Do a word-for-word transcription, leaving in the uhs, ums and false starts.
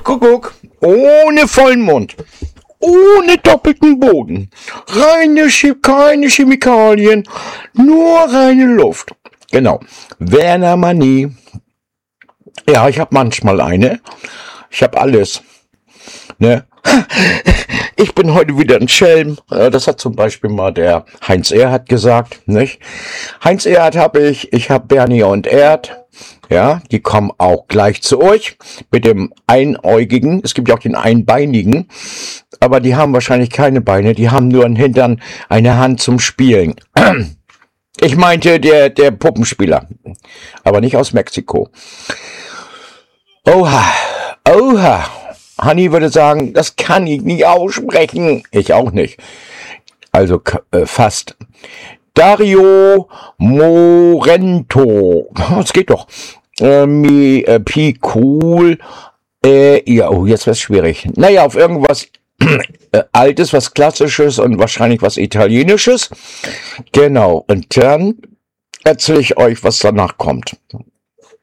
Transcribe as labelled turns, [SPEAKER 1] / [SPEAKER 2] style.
[SPEAKER 1] Kuckuck, ohne vollen Mund, ohne doppelten Boden, reine, keine Chemikalien, nur reine Luft. Genau, Werner Manie. Ja, ich habe manchmal eine, ich habe alles, ne? Ich bin heute wieder ein Schelm. Das hat zum Beispiel mal der Heinz Erhardt gesagt, nicht? Heinz Erhardt habe ich, ich habe Bernie und Erd. Ja, die kommen auch gleich zu euch mit dem Einäugigen. Es gibt ja auch den Einbeinigen, aber die haben wahrscheinlich keine Beine. Die haben nur einen Hintern, eine Hand zum Spielen. Ich meinte der, der Puppenspieler, aber nicht aus Mexiko. Oha, oha. Hanni würde sagen, das kann ich nicht aussprechen. Ich auch nicht. Also äh, fast. Dario Morento. Das geht doch. Äh, mi, äh, Pi cool. Äh, ja, oh, jetzt wird's schwierig. Naja, auf irgendwas äh, Altes, was Klassisches und wahrscheinlich was Italienisches. Genau. Und dann erzähle ich euch, was danach kommt.